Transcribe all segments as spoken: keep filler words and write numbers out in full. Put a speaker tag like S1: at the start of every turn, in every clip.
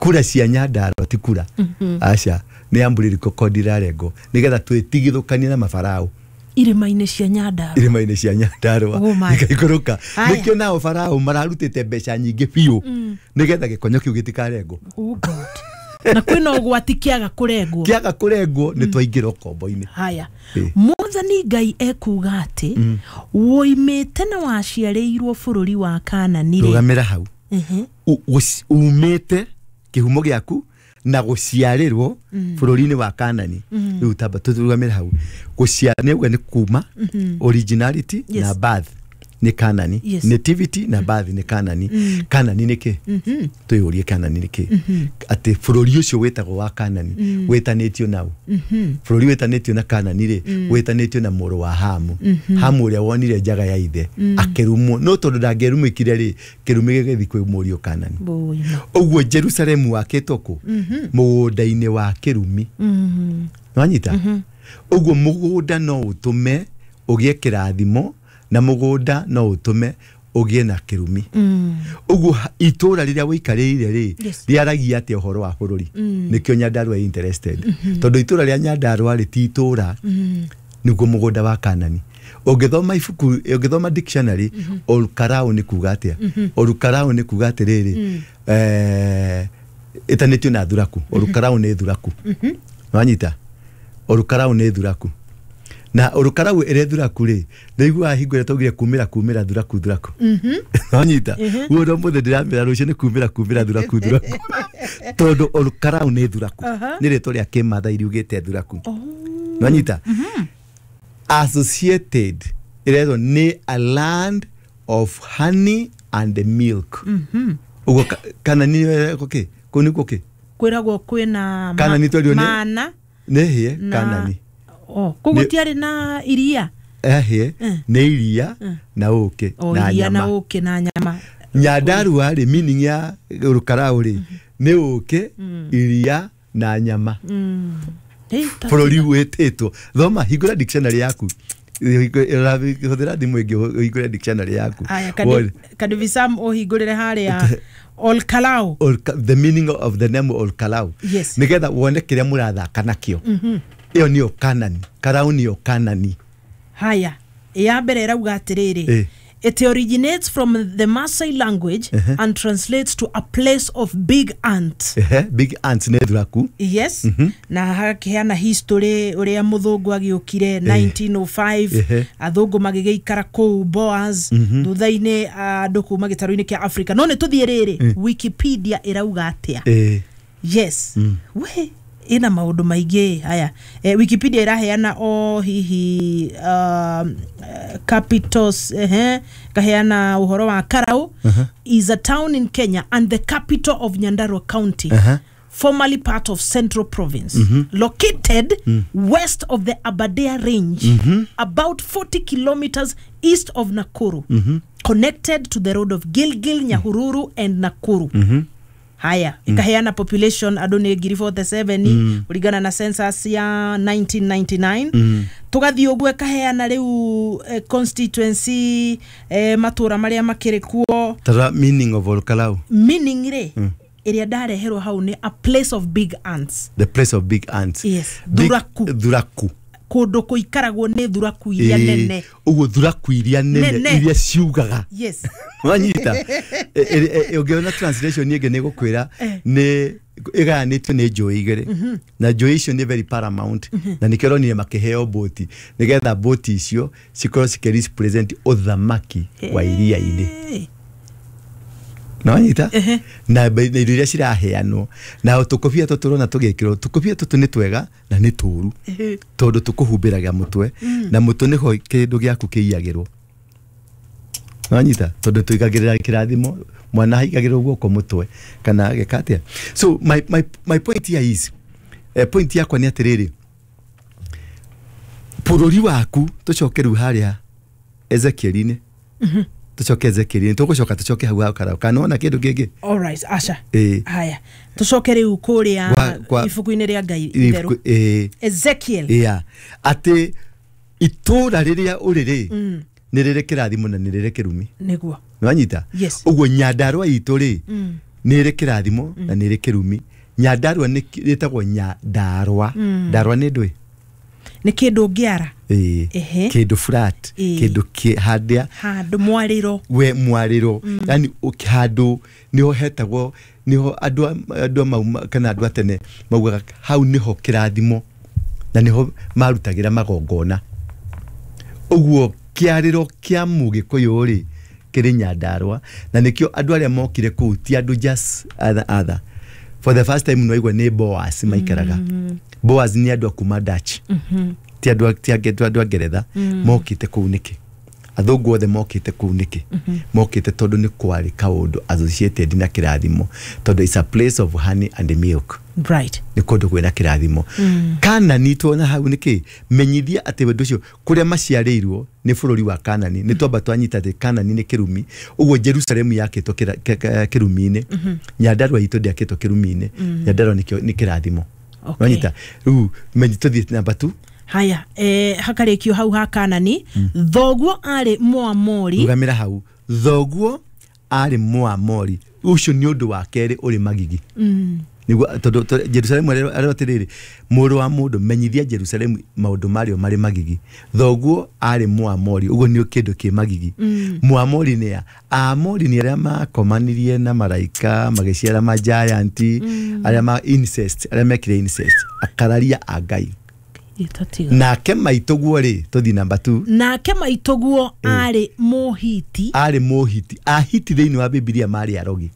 S1: kura cia Nyandarua ti kura aca ni ambuliriko kodirarengo nigetha twetigithukania na mafarao
S2: irima-ini cia Nyandarua
S1: irima-ini cia Nyandarua ikaikuruka nikio nao farao mararutite mbeca nyingi biu nigetha gikonyo kiu gitikarengo.
S2: Oh God. Na kwina ugwati kiaga kurengwo
S1: kiaga kurengwo ni twaingira ukombo-ini.
S2: Haya Mwathani Ngai ekuga ati woimite na waciareirwo bururi wa Kanani
S1: rugamira hau umite kihumo giaku na guciarirwo bururi-ini wa Kanani riu tamba turugamira hau guciarwo ni kuma originality na birth ni Kanani
S2: yes.
S1: Nativity na birth ni Kanani mm. Kanani niki mm -hmm. tuyurie Kanani niki mm -hmm. ati bururi ucio wetagwo wa Kanani mm. wetanitio nau mm bururi wetanitio na Kanani ri mm. wetanitio na muru wa Hamu mm -hmm. Hamu uria wonire njaga ya ithe mm. akerumwo no tondu ndangerumikire ri kirumi gigithi kwi murio Kanani ogwo Jerusalem waketwo ku mugunda-ini wa kirumi mm wanyita ogwo mugunda no utume ugie kirathimo na mugunda no utume ugie na kirumi mm. ugu itura riria wikarire ri yes. riaragia ati uhoro wa bururi mm. nikyo Nyandarua interested mm -hmm. tondu itura ria Nyandarua ri ti itura mm. niguo mugunda wa Kanani ungithoma ifuku ungithoma dictionary mm -hmm. Olkarau ni kuga atia mm -hmm. Olkarau ni kuga atiriri mm. eh itanitio na thuraku Olkarau ni thuraku mm -hmm. wanyita Olkarau ni thuraku na Olkarau ere thuraku ri ndigwa hingure togire kumira kumira thuraku thuraku mhm wanyita uo ndo muthe ndiramira rucio ni kumira kumira thuraku thuraku tondu Olkarau ni thuraku ni ritwa ria kimatha iriugite thuraku wanyita associated irezo ni a land of honey and milk mhm ugo kana ni koke kuni koke
S2: kwiragwo kwina
S1: kana ni twario ni
S2: mana
S1: nehie kana ni
S2: oh kugutiari na iria
S1: ehie ne iria na uke
S2: na nyama na uke na nyama
S1: Nyandarua ri meaning ya Olkarau ri ne uke iria na nyama bururi wetitwo thoma hingura dictionary yaku hingura thimu ingi hingura dictionary yaku
S2: kadu visam o hingurire haria Olkarau
S1: the meaning of the name Olkarau
S2: yes.
S1: nigetha wone kiria murathaka nakio iyo ni Kanani Karau ni Kanani.
S2: Haya ya mbere rauga atiriri eh. It originates from the Maasai language uh -huh. and translates to a place of big ants.
S1: Uh -huh. Big ants ne thuraku
S2: yes mm -hmm. na hakiana history uria muthungu agiukire eh. nineteen oh five uh -huh. athungu magigeikara ku Boas mm -hmm. thutha-ini andu kuma gitaru-ini kia Africa no ne tuthieriri eh. Wikipedia irauga atia eh. yes mm. we ina maundu maingi haya eh, Wikipedia iraheana o hihi uh, capitals eh kaheana uhoro wa Karau uh -huh. is a town in Kenya and the capital of Nyandarua County uh -huh. formerly part of Central Province mm -hmm. located mm. west of the Aberdare Range mm -hmm. about forty kilometers east of Nakuru mm -hmm. connected to the road of Gilgil, Nyahururu and Nakuru mm -hmm. Haya mm. ikaheana population adone ngiri forty-seven mm. urigana na census ya nineteen ninety-nine mm. tugathi ogwe kaheana riu uh, constituency uh, matura maria makirikuo
S1: tara meaning of Olkarau
S2: meaning ri mm. iria ndareherwo hau ni a place of big ants
S1: the place of big ants
S2: yes thuraku
S1: thuraku
S2: kundu kuikaragwo ni thuraku iria e, nene
S1: ugo thuraku iria nene iria ciugaga
S2: yes
S1: wanyita ungiona translation ni ngene gukwira ni iganitwe ni njui igere na njui icio ni very paramount na nikero ni makiheo boti nigetha boti icio cikorwo cikirepresent uthamaki wa iria-ini no nyita uh -huh. na iria ciraheanwo na tukobia tuturona tugekirwo tukobia tutu ni twega na ni turu uh -huh. tondu tukuhumbiraga mutwe mm. na mutwe niho kindu giaku kiiyagirwo no nyita tondu tuigagirira kirathimo mwana haigagirwo guoko mutwe kana gekatia so my my my point here is uh, point yakwa ni atiriri bururi waku tucokeru haria Ezekiel-ini mhm mm tucoke Ezekiel tugucoka tucoke hau hau Karau kana ona kindu kingi
S2: all right asha eh haya tucoke riu kuria ifuku-ini ria Ngai itheru eh Ezekiel yeah ati itura riria uriri mm. ni riri kirathimo na ni riri kirumi niguo
S1: wanyita
S2: yes.
S1: uguo Nyandarua itu ri mm. nere kirathimo na nere kirumi. Nyandarua ni ritagwo Nyandarua. Ndarua ni ndwi
S2: ni kindu ngiara
S1: eh kindu flat kindu kihandia
S2: handu mwariro
S1: we mwariro yani ukihandu niho hetagwo niho andu andu mauma kana andu atene maugaga hau niho kirathimo na niho marutagira magongona. Uguo kiariro kia Mugikuyu ri kiri Nyandarua na nikio andu aria mokire ku ti andu just other other. For the first time noigwa ni Boaz maikaraga. Boaz ni andu akuma Dutch. Mhm. Ti andu ti andu Ngeretha mokite ku niki. Athungu othe mokite ku niki. Mokite tondu ni kwari kaundu associated na kirathimo. Tondu it's a place of honey and milk.
S2: Right.
S1: Ni kundu kwina kirathimo. Kanani tuona hau niki menyithia ati wendu ucio kuria maciarirwo ni bururi wa Kanani. Ni twamba twanyita ati Kanani ni kirumi. Uguo Jerusalem yakitwo kirumi-ini. Nyandarua itu ndiakitwo kirumi-ini. Nyandarua ni kirathimo. Wanyita ru menyituthi namba two.
S2: Haya eh hakarikio hau ha Kanani. Thoguo ari Moamori.
S1: Ugamira hau thoguo ari Moamori. Ucio ni undu wa keri uri magigi. Mm. Niguo tondu Jerusalem arotiriri muru wa mundu menyithia Jerusalem maundu mario mari magigi. Thoguo ari Moamori. Ugo ni kindu ki magigi. Moamori ni ya Amori ni aria makomanirie na malaika magiciara ma giant aria ma incest aria mekire incest akararia agai. Nake maitoguo ri tuthi number two.
S2: Nake maitoguo ari Mohiti.
S1: Ari Mohiti. Ahiti thiini wa Biblia mari arogi.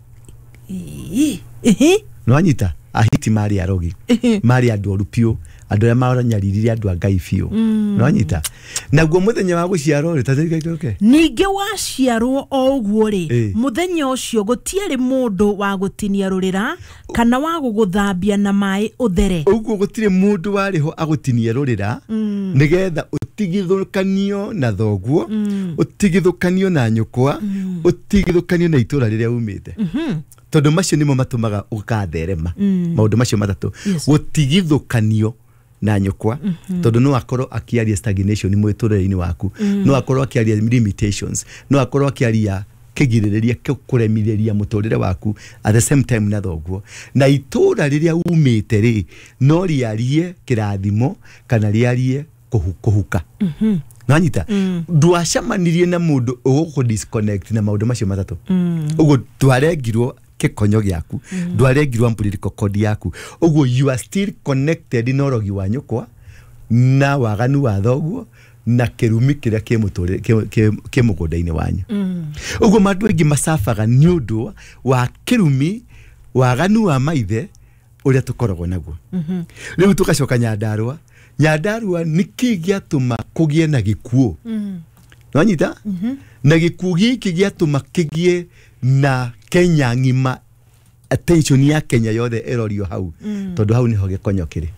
S2: Ehe.
S1: No anyita ahiti mari arogi. Mari andu orupio andu aria maranyaririria andu Ngai biu. No anyita. Naguo muthenya wa guciarwo ri tathirikaitoke.
S2: Ninge waciarwo o uguo ri muthenya ucio gutiari mundu wa gutinia rurira kana wa guguthambia na mai uthere.
S1: Uguo gutire mundu wariho agutinia rurira nigetha utigithukanio na thoguo utigithukanio na nyukwa utigithukanio na itura riria umite. Tondu macio nimo matumaga ukatherema maundu macio matatu gutigithukanio na nyukwa tondu no akorwo akiaria stagnation mwiturire-ini waku no akorwo akiaria limitations no akorwo akiaria kigiririria kuremithĩria muturire waku at the same time na thoguo na itura riria umite ri no riarie kirathimo kana riarie kuhuka. Mhm. Nanyita ndwacamanirie na mundu uguku disconnect na maundu macio matatu. Uguo twarengirwo kikonyo giaku ndwarengirwo political code yaku. Uguo you are still connected na rogi wa nyukwa na waganu wa thoguo na kirumi kiria kimuturire kimugunda-ini wanyu. Uguo mandu aingi masafaga ni undu wa kirumi waganu wa maithe uria tukoragwo naguo. Riu tukacoka Nyandarua. Nyandarua niki giatuma kugie na gikuo. Wanyita na gikuo giki giatuma kigie na Kenya ngima attention ya Kenya yothe erorio hau tondu hau niho gikonyo kiri.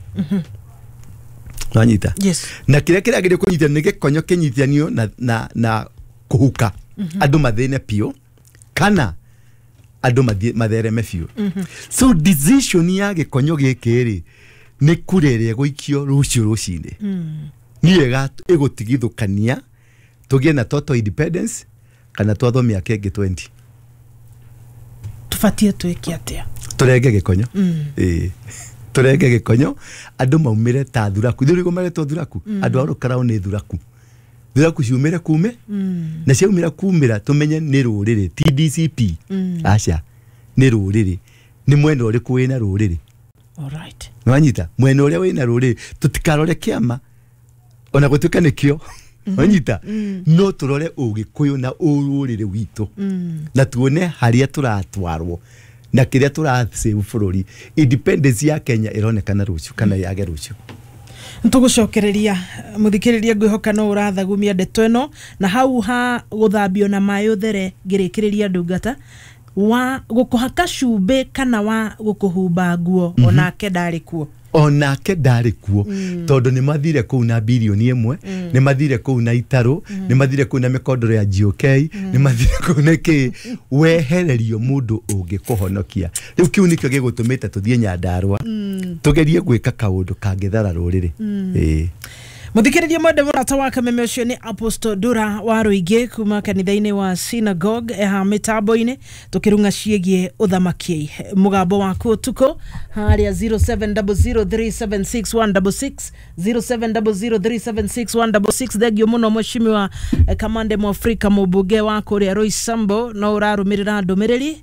S1: Wanyita.
S2: Yes.
S1: Na kire kire agire kunyita ni gikonyo kinyithanio na na na kuhuka andu mathine pio kana andu mathereme pio. So decision ya gikonyo giki ri ni kurere guikio rucio rucinde. Ni wega igutigithukania tugie na total independence kana twathomia kenge twenty.
S2: Tufatie tweke atia
S1: turenge gikonyo. Eh turenge gikonyo andu maumire ta thuraku thurigo mare to thuraku andu arukara ni thuraku thuraku ciumire kume na ciumira kumira tumenye ni ruriri T D C P. Acha ni ruriri ni mwendo uriku wina ruriri.
S2: All right.
S1: Wanyita mweno uria wina ruriri tutikarore kiama ona gutuka nikio. Wanyita no turore Ugikuyu na ururiri witu na tuone haria turatwarwo na kiria turasave bururi independence ya Kenya ironekana rucio kana yage rucio.
S2: Ntugucokereria muthikiriria ngwihoka no urathagumia ndeto eno na hau ha guthambio na mai uthere ngirikiriria ndungata wa gukuhaka cumbi kana wa gukuhumba nguo onake ndari kuo.
S1: Onake ndari kuo tondu ni mathire ku na bilioni imwe ni mathire ku na itaro ni mathire ku na mikondoro ya G O K ni mathire ku na ki wehererio mundu ungikuhonokia. Riu kiu nikio gigutumite tuthie Nyandarua tugerie gwika kaundu kangithara ruriri. Eh
S2: Muthikiriria mwende murata wa kameme ucio ni Apostle Dura wa Ruige kuma kanitha-ini wa Synagogue eha mitambo-ini tukirunga ciegie uthamaki mugambo waku tuko haria zero seven zero zero three seven six one six six zero seven zero zero three seven six one six six thegio muno mweshimiwa kamande mu Afrika mubuge wa kuria Roy Sambo no urarumirira ndumiriri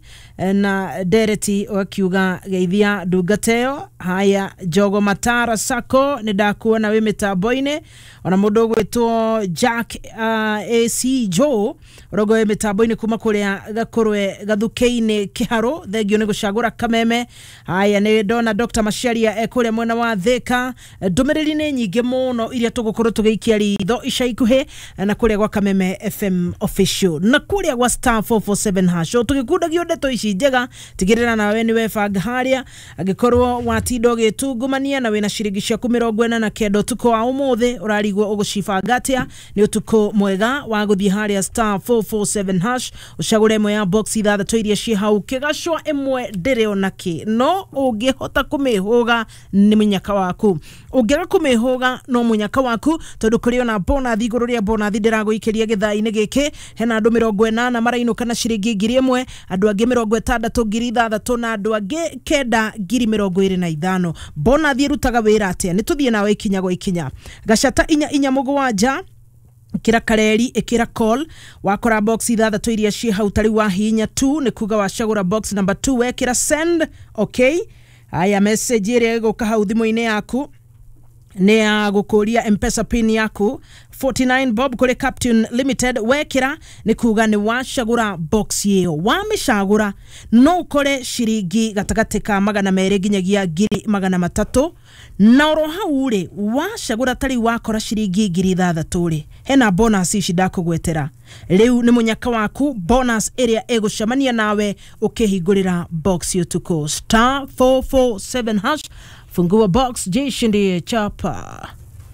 S2: na dereti wakiuga geithia ndugateo haya Jogo Matara Sako ni ndakuona we mitambo-ini ona mundu gwitwo Jack uh, A C Joe rogo we mitambo-ini kuma kuria gakurwe gathuke-ini kiharo thegio ni gucagura kameme haya ni ndona Doctor Masharia ekuria mwena wa Thika ndumiriri ni nyingi muno iria tugukorwo tugiikia ritho ica ikuhi na kuria gwa Kameme F M official na kuria gwa star four four seven hash tugikundagio ndeto ici njega tigirira nawe ni webanga haria agikorwo watindo gitungumania na wina ciringi cia mirongo ĩna na kenda tuko wa umuthi urarigwo ugucibangatia ni utuko mwega wa guthie haria star four four seven hash ucagure imwe ya box ithathatũ iria ci hau kigacwa imwe ndire onaki no ungihota kumihuga ni munyaka waku ungera kumihuga no munyaka waku tondu kuri ona bonus iguru ria bonus ndiraguikiria githai-ini giki hena andu mirongo ĩnana marainuka na ciringi ngiri ĩmwe andu angi mirongo ĩtandatũ ngiri ithathatũ na andu angi kenda ngiri mirongo ĩrĩ na ithano bonus irutaga wira atia ni tuthie nawe ikinya go ikinya gacata inya inya mugwanja kira kareri ikira call wakora box ithathatũ iria ci hau tari wa hinya two ni kuga wacagura box number two wekira send okay aya message ire guka hau thimu-ini yaku ne ya gukuria M-Pesa pin yaku forty-nine bob kuri Captain Limited wekira ni kuga ni wacagura box yeyo wamicagura no kore ciringi gatagati ka magana mere ginyagia ngiri magana matatu na oroha ure wacagura tari wakora ciringi ngiri ithathatũ ri hena bonus ici ndakugwetera riu ni munyaka waku bonus area egucamania nawe ukihingurira box yotuko star four four seven hash fungua box jishindi chapa.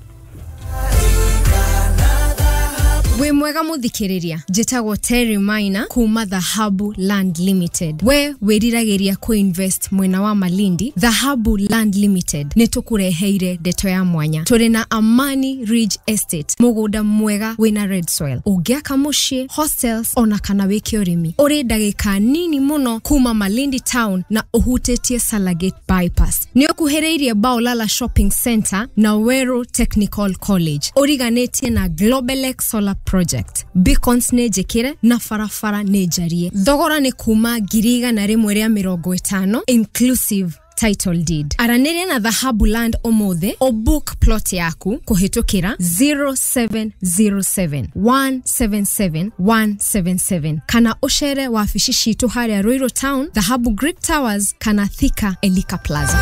S3: We mwega muthikiriria jitagwo Terry Maina kuma Dhahabu Land Limited we wiriragiria ku invest mwena wa Malindi. Dhahabu Land Limited nitukureheire ndeto ya mwanya turi na Amani Ridge Estate mugunda mwega wina red soil ugiaka mushie hostels ona kana wiki urimi uri ndagika nini muno kuma Malindi town na uhutetie Salagate bypass ni okuhereirie Baolala Shopping Center na Wero Technical College origanetie na Globalex Solar Project beacons ne jekire na farafara ne jarie thogora ni kuma giriga na rimwe ria mirongo ĩtano inclusive title deed aranere na Dhahabu Land omothe o book plot yaku kuhitukira zero seven zero seven one seven seven one seven seven kana ushere wa afishi shitu haria Ruiru Town Dhahabu Greek Towers kana Thika Elika Plaza.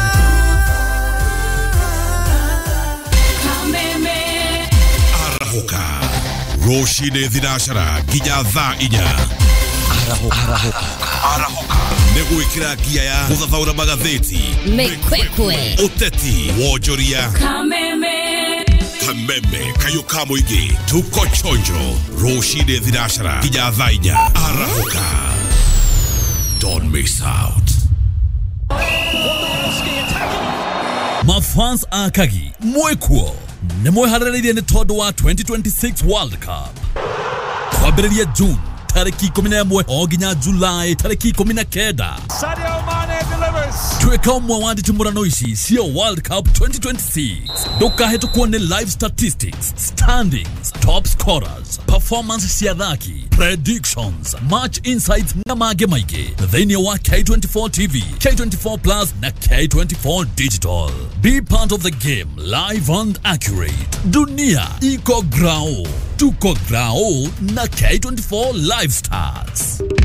S4: Arahoka Roshide Thidashara Gija Tha Inya Arahoka Arahoka Arahoka Neguikira gia ya Kuthathaura magatheti
S3: Mekwekwe
S4: Uteti Wojoria
S3: Kameme
S4: Kameme Kayuka muigi Tuko chonjo Roshide Thidashara Gija Tha Inya Arahoka Don't miss out.
S5: Mafans akagi mwekuo Nemwe hararirie ni todo wa twenty twenty-six World Cup kwambĩrĩria June tariki kumi na ĩmwe o nginya July tariki kumi na kenda.
S6: Sadio Mane delivers.
S5: Tweka umwe wa nditimurano ici cio World Cup twenty twenty-six. Ndũkahĩtũkwo nĩ live statistics, standings, top scorers, performance cia athaki, predictions, match insights na mangĩ maingĩ thĩinĩ wa K twenty-four T V, K twenty-four Plus na K twenty-four Digital. Be part of the game live and accurate. Dunia iko grao. Tuko grao na K twenty-four Live Stars.